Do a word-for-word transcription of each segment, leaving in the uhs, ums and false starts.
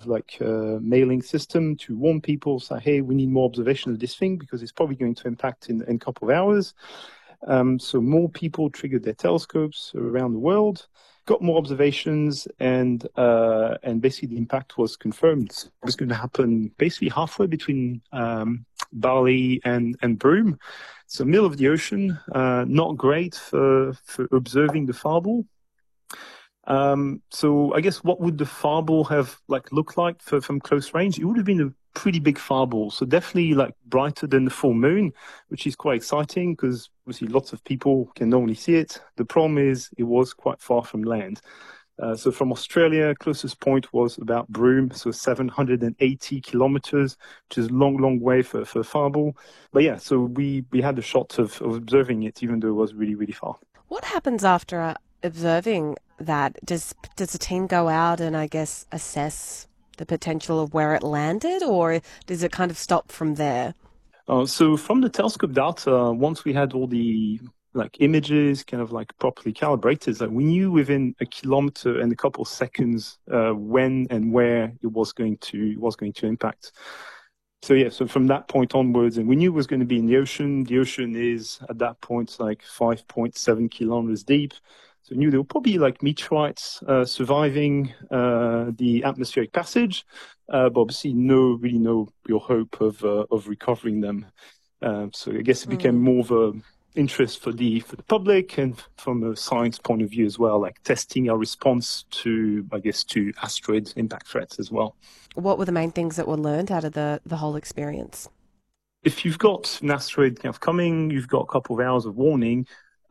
like a mailing system to warn people, say, hey, we need more observation of this thing because it's probably going to impact in, in a couple of hours. Um, so more people triggered their telescopes around the world, got more observations, and uh, and basically the impact was confirmed. It was going to happen basically halfway between um, Bali and, and Broome. So middle of the ocean, uh, not great for, for observing the farball. Um, so I guess what would the farball have like looked like for, from close range? It would have been a pretty big farball. So definitely like brighter than the full moon, which is quite exciting because obviously lots of people can normally see it. The problem is it was quite far from land. Uh, so from Australia, closest point was about Broome, so seven hundred eighty kilometers, which is a long, long way for, for farball. But yeah, so we, we had a shot of, of observing it, even though it was really, really far. What happens after uh, observing that? Does does the team go out and, I guess, assess the potential of where it landed, or does it kind of stop from there? Uh, so from the telescope data, once we had all the like images kind of like properly calibrated, like we knew within a kilometer and a couple of seconds uh, when and where it was going to it was going to impact. So yeah, so from that point onwards, and we knew it was going to be in the ocean. The ocean is at that point like five point seven kilometers deep. So we knew there were probably like meteorites uh, surviving uh, the atmospheric passage, uh, but obviously no, really no real hope of uh, of recovering them. Um, so I guess it became Mm. more of a interest for the for the public and from a science point of view as well, like testing our response to, I guess, to asteroid impact threats as well. What were the main things that were learned out of the, the whole experience? If you've got an asteroid kind of coming, you've got a couple of hours of warning.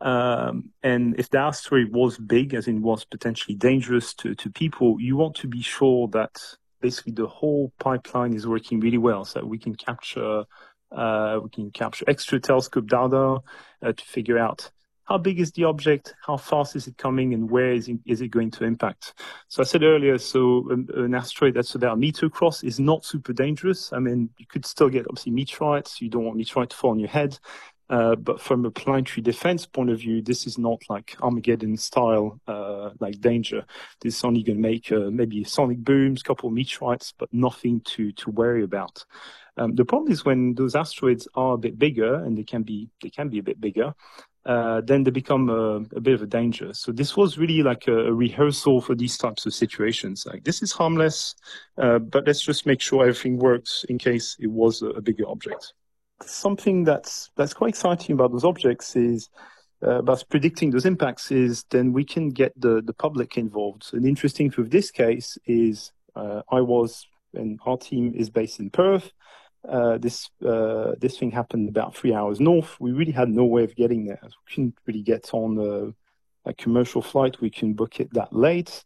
Um, and if the asteroid was big, as in was potentially dangerous to, to people, you want to be sure that basically the whole pipeline is working really well, so that we can capture uh, we can capture extra telescope data uh, to figure out how big is the object, how fast is it coming, and where is it, is it going to impact. So I said earlier, so an, an asteroid that's about a meter across is not super dangerous. I mean, you could still get obviously meteorites. You don't want meteorite to fall on your head. Uh, but from a planetary defense point of view, this is not like Armageddon style, uh, like danger. This is only going to make uh, maybe sonic booms, couple of meteorites, but nothing to, to worry about. Um, the problem is when those asteroids are a bit bigger, and they can be, they can be a bit bigger, uh, then they become a, a bit of a danger. So this was really like a, a rehearsal for these types of situations. Like this is harmless, uh, but let's just make sure everything works in case it was a, a bigger object. Something that's that's quite exciting about those objects is uh, about predicting those impacts is then we can get the, the public involved. So the interesting thing with this case is uh, I was, and our team is based in Perth. Uh, this uh, this thing happened about three hours north. We really had no way of getting there. We couldn't really get on a, a commercial flight. We couldn't book it that late.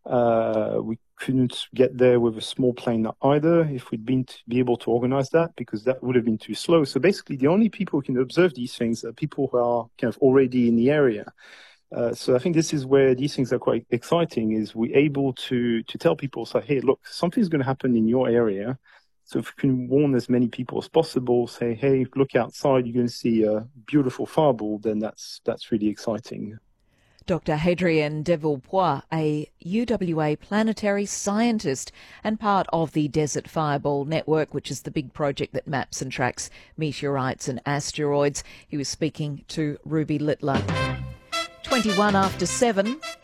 Uh, we couldn't get there with a small plane either if we'd been to be able to organize that, because that would have been too slow. So basically, the only people who can observe these things are people who are kind of already in the area. Uh, so I think this is where these things are quite exciting, is we're able to to tell people, say, hey, look, something's going to happen in your area. So if we can warn as many people as possible, say, hey, look outside, you're going to see a beautiful farball, then that's that's really exciting. Doctor Hadrien Devilpoix, a U W A planetary scientist and part of the Desert Fireball Network, which is the big project that maps and tracks meteorites and asteroids. He was speaking to Ruby Littler. twenty-one after seven.